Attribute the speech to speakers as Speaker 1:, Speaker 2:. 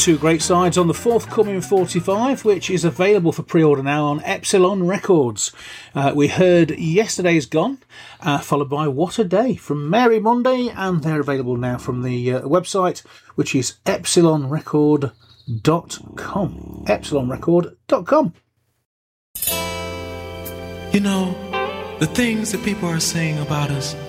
Speaker 1: two great sides on the forthcoming 45, which is available for pre-order now on Epsilon Records. We heard Yesterday's Gone, followed by What a Day from Mary Monday, and they're available now from the website, which is epsilonrecord.com. epsilonrecord.com.
Speaker 2: You know, the things that people are saying about us,